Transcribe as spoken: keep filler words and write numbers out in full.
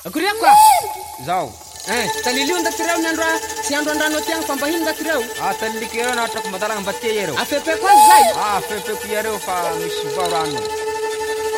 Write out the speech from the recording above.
Akory ako a. Zao. Eh, talilio ndatireo ny andro tsy andro andrano aty agny fambahiny ndatireo. Ah, taliko ireo na hatrako matalagna mba tia ireo. Afepeko azy zay. Ah, afepeko ireo fa misy vao rano.